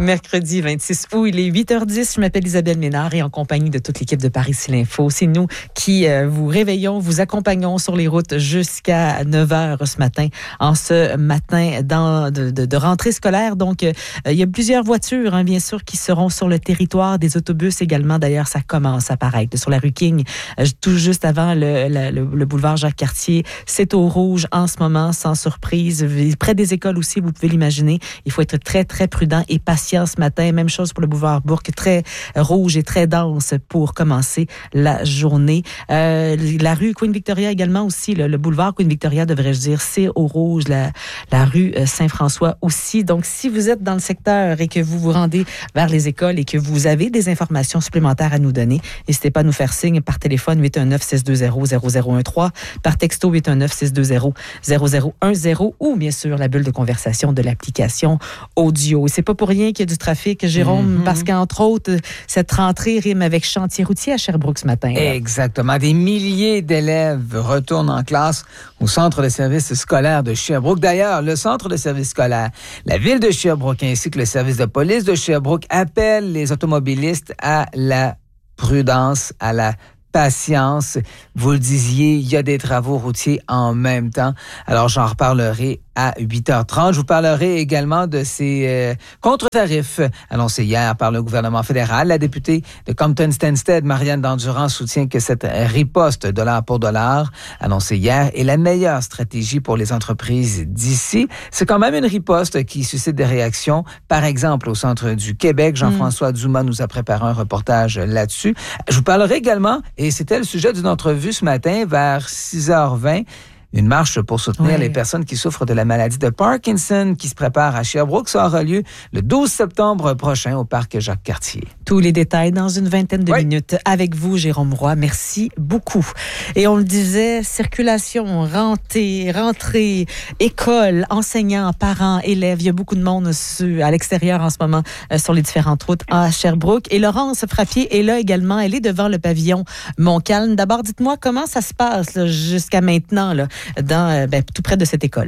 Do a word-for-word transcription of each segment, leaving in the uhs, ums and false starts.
Mercredi vingt-six août, il est huit heures dix. Je m'appelle Isabelle Ménard et en compagnie de toute l'équipe de Paris C'est l'Info, c'est nous qui euh, vous réveillons, vous accompagnons sur les routes jusqu'à neuf heures ce matin, en ce matin dans, de, de, de rentrée scolaire. Donc, euh, il y a plusieurs voitures, hein, bien sûr, qui seront sur le territoire, des autobus également. D'ailleurs, ça commence à paraître sur la rue King, euh, tout juste avant le, le, le, le boulevard Jacques-Cartier. C'est au rouge en ce moment, sans surprise. Près des écoles aussi, vous pouvez l'imaginer. Il faut être très, très prudent et patient ce matin. Même chose pour le boulevard Bourque, très rouge et très dense pour commencer la journée. Euh, la rue Queen Victoria également aussi, le, le boulevard Queen Victoria, devrais-je dire, c'est au rouge. La, la rue Saint-François aussi. Donc, si vous êtes dans le secteur et que vous vous rendez vers les écoles et que vous avez des informations supplémentaires à nous donner, n'hésitez pas à nous faire signe par téléphone huit un neuf, six deux zéro, zéro zéro un trois, par texto huit un neuf, six deux zéro, zéro zéro un zéro ou bien sûr la bulle de conversation de l'application audio. Et c'est pas pour rien qu'il y a du trafic, Jérôme, mm-hmm. parce qu'entre autres, cette rentrée rime avec chantier routier à Sherbrooke ce matin. Là. Exactement. Des milliers d'élèves retournent en classe au centre de service scolaire de Sherbrooke. D'ailleurs, le centre de service scolaire, la ville de Sherbrooke ainsi que le service de police de Sherbrooke appellent les automobilistes à la prudence, à la patience. Vous le disiez, il y a des travaux routiers en même temps. Alors, j'en reparlerai à huit heures trente. Je vous parlerai également de ces euh, contre-tarifs annoncés hier par le gouvernement fédéral. La députée de Compton-Stanstead, Marianne Dandurand, soutient que cette riposte dollar pour dollar annoncée hier est la meilleure stratégie pour les entreprises d'ici. C'est quand même une riposte qui suscite des réactions. Par exemple, au centre du Québec, Jean-François mmh. Dumas nous a préparé un reportage là-dessus. Je vous parlerai également, et c'était le sujet d'une entrevue ce matin vers six heures vingt, une marche pour soutenir oui. les personnes qui souffrent de la maladie de Parkinson qui se prépare à Sherbrooke. Ça aura lieu le douze septembre prochain au parc Jacques-Cartier. Tous les détails dans une vingtaine de oui. minutes avec vous, Jérôme Roy. Merci beaucoup. Et on le disait, circulation, rentrée, rentrée, école, enseignants, parents, élèves. Il y a beaucoup de monde à l'extérieur en ce moment sur les différentes routes à Sherbrooke. Et Laurence Frappier est là également. Elle est devant le pavillon Montcalm. D'abord, dites-moi comment ça se passe là, jusqu'à maintenant là, dans, ben, tout près de cette école.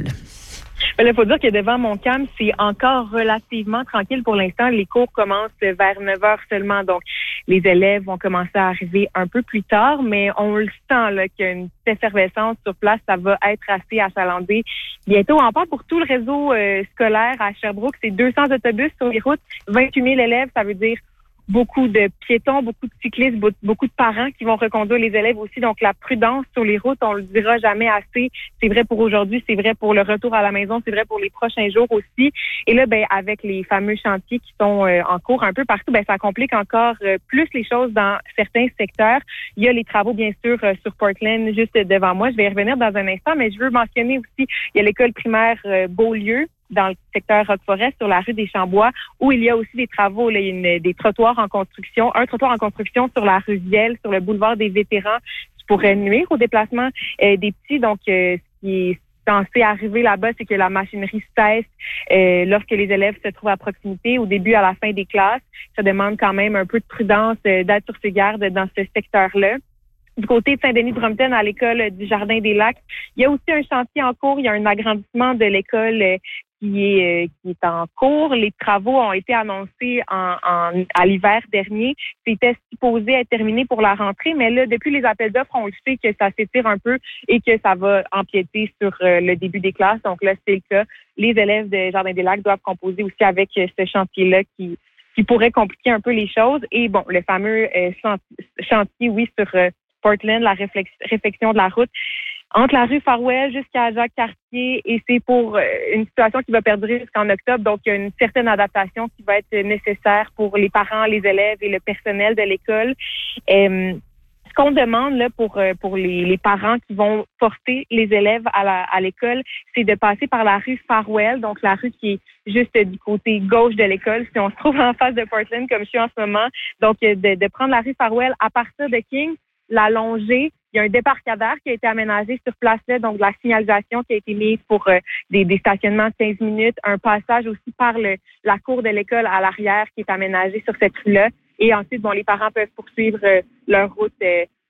Il faut dire que devant Montcalm, c'est encore relativement tranquille pour l'instant. Les cours commencent vers neuf heures seulement, donc les élèves vont commencer à arriver un peu plus tard, mais on le sent là, qu'il y a une petite effervescence sur place. Ça va être assez achalandé bientôt. On parle pour tout le réseau euh, scolaire à Sherbrooke. C'est deux cents autobus sur les routes, vingt-huit mille élèves, ça veut dire beaucoup de piétons, beaucoup de cyclistes, beaucoup de parents qui vont reconduire les élèves aussi. Donc, la prudence sur les routes, on le dira jamais assez. C'est vrai pour aujourd'hui, c'est vrai pour le retour à la maison, c'est vrai pour les prochains jours aussi. Et là, ben, avec les fameux chantiers qui sont euh, en cours un peu partout, ben, ça complique encore euh, plus les choses dans certains secteurs. Il y a les travaux, bien sûr, euh, sur Portland, juste devant moi. Je vais y revenir dans un instant, mais je veux mentionner aussi, il y a l'école primaire euh, Beaulieu, dans le secteur Roqueforest, sur la rue des Chambois, où il y a aussi des travaux, là, il y a une, des trottoirs en construction, un trottoir en construction sur la rue Vielle, sur le boulevard des Vétérans, qui pourrait nuire au déplacement euh, des petits. Donc, euh, ce qui est censé arriver là-bas, c'est que la machinerie cesse euh, lorsque les élèves se trouvent à proximité, au début, à la fin des classes. Ça demande quand même un peu de prudence, euh, d'être sur ses gardes dans ce secteur-là. Du côté de Saint-Denis-de-Brompton, à l'école du Jardin des Lacs, il y a aussi un chantier en cours. Il y a un agrandissement de l'école euh, qui est euh, qui est en cours. Les travaux ont été annoncés en, en à l'hiver dernier. C'était supposé être terminé pour la rentrée, mais là, depuis les appels d'offres, on le sait que ça s'étire un peu et que ça va empiéter sur euh, le début des classes. Donc là, c'est le cas. Les élèves de Jardin des Lacs doivent composer aussi avec euh, ce chantier-là qui qui pourrait compliquer un peu les choses. Et bon, le fameux euh, chantier, oui, sur euh, Portland, la réflex- réflexion de la route entre la rue Farwell jusqu'à Jacques-Cartier, et c'est pour une situation qui va perdurer jusqu'en octobre. Donc, il y a une certaine adaptation qui va être nécessaire pour les parents, les élèves et le personnel de l'école. Euh, ce qu'on demande là pour pour les, les parents qui vont porter les élèves à, la, à l'école, c'est de passer par la rue Farwell, donc la rue qui est juste du côté gauche de l'école, si on se trouve en face de Portland, comme je suis en ce moment. Donc, de, de prendre la rue Farwell à partir de King, la longer. Il y a un débarcadère qui a été aménagé sur place-là, donc de la signalisation qui a été mise pour euh, des, des stationnements de quinze minutes, un passage aussi par le, la cour de l'école à l'arrière qui est aménagé sur cette rue-là. Et ensuite, bon, les parents peuvent poursuivre euh, leur route euh,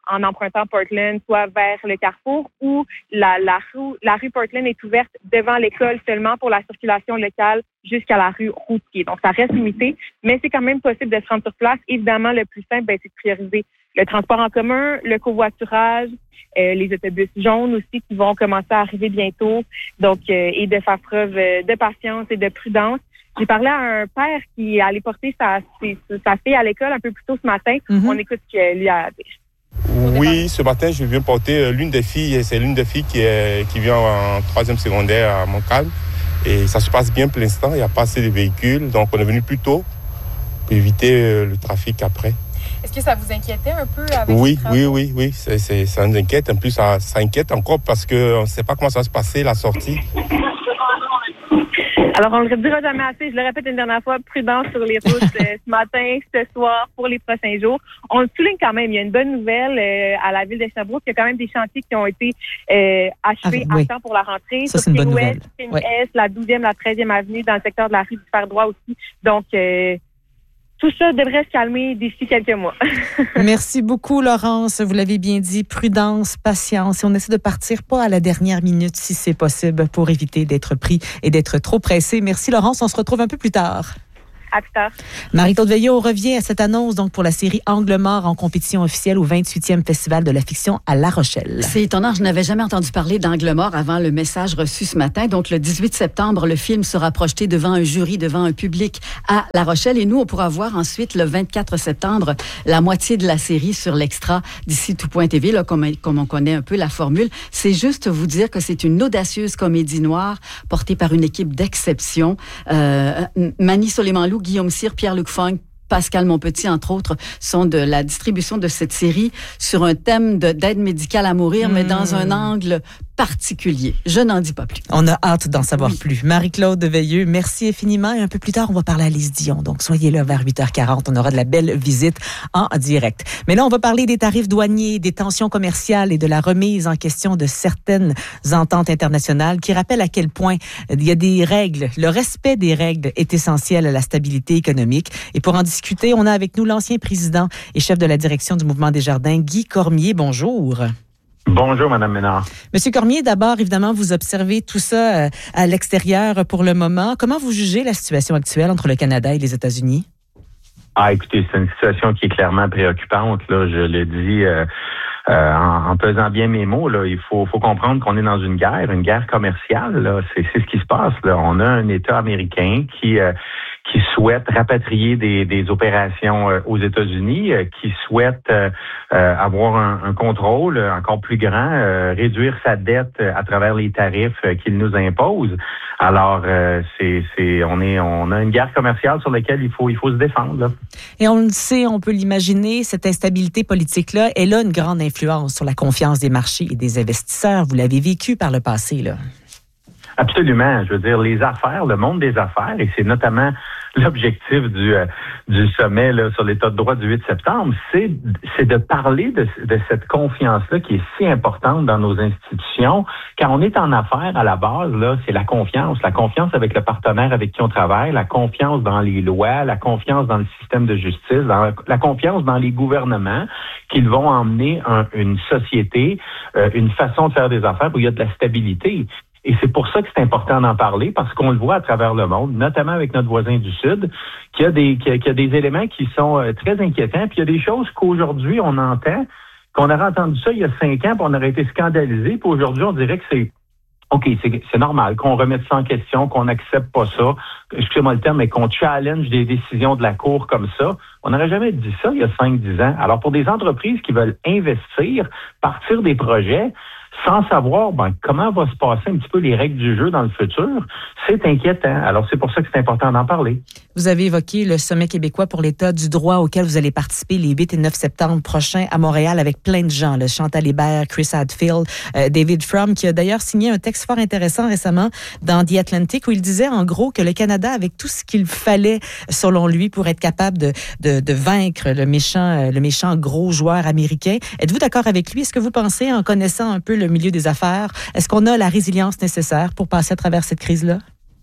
en empruntant Portland, soit vers le Carrefour, ou la, la, rue, la rue Portland est ouverte devant l'école seulement pour la circulation locale jusqu'à la rue Routier. Donc, ça reste limité, mais c'est quand même possible de se rendre sur place. Évidemment, le plus simple, ben, c'est de prioriser le transport en commun, le covoiturage, euh, les autobus jaunes aussi qui vont commencer à arriver bientôt. Donc, euh, et de faire preuve de patience et de prudence. J'ai parlé à un père qui allait porter sa, sa fille à l'école un peu plus tôt ce matin. Mm-hmm. On écoute ce qu'il lui a dit. Oui, ce matin, je viens porter l'une des filles. C'est l'une des filles qui, est, qui vient en troisième secondaire à Montcalm. Et ça se passe bien pour l'instant. Il n'y a pas assez de véhicules. Donc, on est venu plus tôt pour éviter le trafic après. Est-ce que ça vous inquiétait un peu avec Oui, oui, oui, oui. C'est, c'est, ça nous inquiète. En plus, ça, ça inquiète encore parce qu'on ne sait pas comment ça va se passer, la sortie. Alors, on ne le dira jamais assez. Je le répète une dernière fois, prudence sur les routes euh, ce matin, ce soir, pour les prochains jours. On le souligne quand même. Il y a une bonne nouvelle euh, à la ville de Sherbrooke. Il y a quand même des chantiers qui ont été euh, achevés ah, oui. à temps pour la rentrée. Ça, c'est une bonne nouvelle. King West, ouais. la douzième, la treizième avenue, dans le secteur de la rue du Fer-Droit aussi. Donc, euh, tout ça devrait se calmer d'ici quelques mois. Merci beaucoup, Laurence. Vous l'avez bien dit, prudence, patience. Et on essaie de partir pas à la dernière minute, si c'est possible, pour éviter d'être pris et d'être trop pressé. Merci, Laurence. On se retrouve un peu plus tard. À plus tard. Marie-Claude Veillot revient à cette annonce donc pour la série Angle mort en compétition officielle au vingt-huitième Festival de la fiction à La Rochelle. C'est étonnant, je n'avais jamais entendu parler d'Angle mort avant le message reçu ce matin. Donc le dix-huit septembre, le film sera projeté devant un jury, devant un public à La Rochelle. Et nous, on pourra voir ensuite le vingt-quatre septembre la moitié de la série sur l'Extra d'ici tout.tv, là, comme, comme on connaît un peu la formule. C'est juste vous dire que c'est une audacieuse comédie noire portée par une équipe d'exception. Euh, Mani Soleimanlou, Guillaume Cyr, Pierre-Luc Funk, Pascal Monpetit, entre autres, sont de la distribution de cette série sur un thème de, d'aide médicale à mourir, mmh. mais dans un angle particulier. Je n'en dis pas plus. On a hâte d'en savoir oui. plus. Marie-Claude Veilleux, merci infiniment. Et un peu plus tard, on va parler à Lise Dion. Donc, soyez là vers huit heures quarante. On aura de la belle visite en direct. Mais là, on va parler des tarifs douaniers, des tensions commerciales et de la remise en question de certaines ententes internationales qui rappellent à quel point il y a des règles. Le respect des règles est essentiel à la stabilité économique. Et pour en discuter, on a avec nous l'ancien président et chef de la direction du Mouvement Desjardins, Guy Cormier. Bonjour. Bonjour, Mme Ménard. Monsieur Cormier, d'abord, évidemment, vous observez tout ça à l'extérieur pour le moment. Comment vous jugez la situation actuelle entre le Canada et les États-Unis? Ah, écoutez, c'est une situation qui est clairement préoccupante. Là, je le dis euh, euh, en, en pesant bien mes mots. Là, il faut, faut comprendre qu'on est dans une guerre, une guerre commerciale. Là, c'est, c'est ce qui se passe. Là. On a un État américain qui euh, qui souhaite rapatrier des, des opérations euh, aux États-Unis, euh, qui souhaite euh, euh, avoir un, un contrôle encore plus grand, euh, réduire sa dette à travers les tarifs euh, qu'il nous impose. Alors, euh, c'est, c'est, on est, on a une guerre commerciale sur laquelle il faut, il faut se défendre. Là. Et on le sait, on peut l'imaginer, cette instabilité politique-là, elle a une grande influence sur la confiance des marchés et des investisseurs. Vous l'avez vécu par le passé, là. Absolument. Je veux dire, les affaires, le monde des affaires, et c'est notamment l'objectif du euh, du sommet là, sur l'état de droit du huit septembre, c'est c'est de parler de, de cette confiance-là qui est si importante dans nos institutions. Quand on est en affaires, à la base, là, c'est la confiance. La confiance avec le partenaire avec qui on travaille, la confiance dans les lois, la confiance dans le système de justice, dans la, la confiance dans les gouvernements qu'ils vont emmener un, une société, euh, une façon de faire des affaires où il y a de la stabilité. Et c'est pour ça que c'est important d'en parler, parce qu'on le voit à travers le monde, notamment avec notre voisin du Sud, qu'il y a des, qu'il y a des éléments qui sont très inquiétants. Puis il y a des choses qu'aujourd'hui, on entend, qu'on aurait entendu ça il y a cinq ans, puis on aurait été scandalisé. Puis aujourd'hui, on dirait que c'est OK, c'est, c'est normal qu'on remette ça en question, qu'on n'accepte pas ça, excusez-moi le terme, mais qu'on challenge des décisions de la Cour comme ça. On n'aurait jamais dit ça il y a cinq dix ans. Alors, pour des entreprises qui veulent investir, partir des projets, sans savoir ben, comment va se passer un petit peu les règles du jeu dans le futur, c'est inquiétant. Alors, c'est pour ça que c'est important d'en parler. Vous avez évoqué le Sommet québécois pour l'État du droit auquel vous allez participer les huit et neuf septembre prochains à Montréal avec plein de gens. Là, Chantal Hébert, Chris Hadfield, euh, David Fromm, qui a d'ailleurs signé un texte fort intéressant récemment dans The Atlantic où il disait en gros que le Canada, avec tout ce qu'il fallait, selon lui, pour être capable de, de, de vaincre le méchant, le méchant gros joueur américain. Êtes-vous d'accord avec lui? Est-ce que vous pensez, en connaissant un peu le milieu des affaires, est-ce qu'on a la résilience nécessaire pour passer à travers cette crise-là?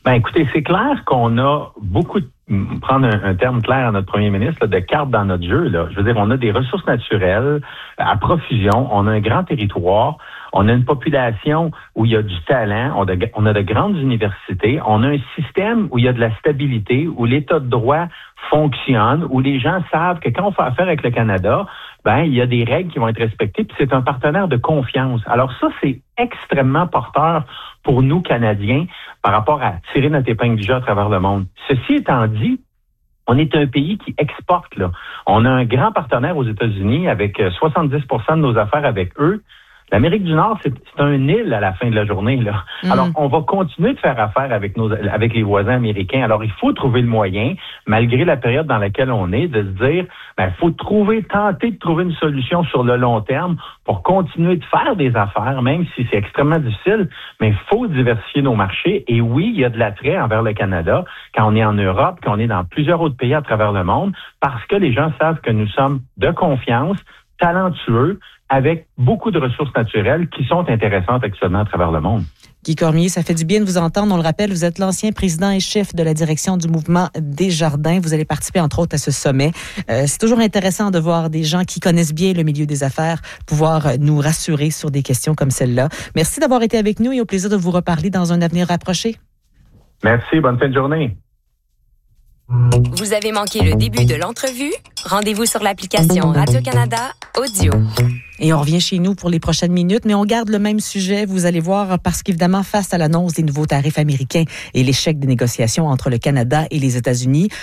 Ben, écoutez, c'est clair qu'on a beaucoup de, prendre un, un terme clair à notre premier ministre, là, de cartes dans notre jeu, là. Je veux dire, on a des ressources naturelles à profusion, on a un grand territoire, on a une population où il y a du talent, on a, on a de grandes universités, on a un système où il y a de la stabilité, où l'état de droit fonctionne, où les gens savent que quand on fait affaire avec le Canada, ben, il y a des règles qui vont être respectées, puis c'est un partenaire de confiance. Alors ça, c'est extrêmement porteur pour nous, Canadiens, par rapport à tirer notre épingle du jeu à travers le monde. Ceci étant dit, on est un pays qui exporte, là. On a un grand partenaire aux États-Unis avec soixante-dix pour cent de nos affaires avec eux. L'Amérique du Nord, c'est, c'est un île à la fin de la journée, là. Mm. Alors, on va continuer de faire affaire avec nos, avec les voisins américains. Alors, il faut trouver le moyen, malgré la période dans laquelle on est, de se dire, ben, il faut trouver, tenter de trouver une solution sur le long terme pour continuer de faire des affaires, même si c'est extrêmement difficile, mais il faut diversifier nos marchés. Et oui, il y a de l'attrait envers le Canada quand on est en Europe, quand on est dans plusieurs autres pays à travers le monde, parce que les gens savent que nous sommes de confiance, talentueux, avec beaucoup de ressources naturelles qui sont intéressantes actuellement à travers le monde. Guy Cormier, ça fait du bien de vous entendre. On le rappelle, vous êtes l'ancien président et chef de la direction du mouvement Desjardins. Vous allez participer, entre autres, à ce sommet. Euh, c'est toujours intéressant de voir des gens qui connaissent bien le milieu des affaires pouvoir nous rassurer sur des questions comme celle-là. Merci d'avoir été avec nous et au plaisir de vous reparler dans un avenir rapproché. Merci, bonne fin de journée. Vous avez manqué le début de l'entrevue? Rendez-vous sur l'application Radio-Canada Audio. Et on revient chez nous pour les prochaines minutes, mais on garde le même sujet, vous allez voir, parce qu'évidemment, face à l'annonce des nouveaux tarifs américains et l'échec des négociations entre le Canada et les États-Unis,